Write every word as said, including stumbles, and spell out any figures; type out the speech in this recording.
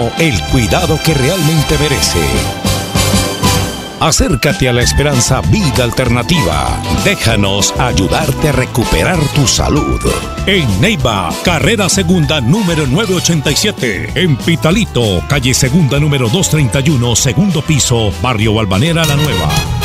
humano el cuidado que realmente merece. Acércate a la Esperanza Vida Alternativa. Déjanos ayudarte a recuperar tu salud. En Neiva, carrera segunda número novecientos ochenta y siete. En Pitalito, calle segunda número doscientos treinta y uno, segundo piso, barrio Balvanera La Nueva.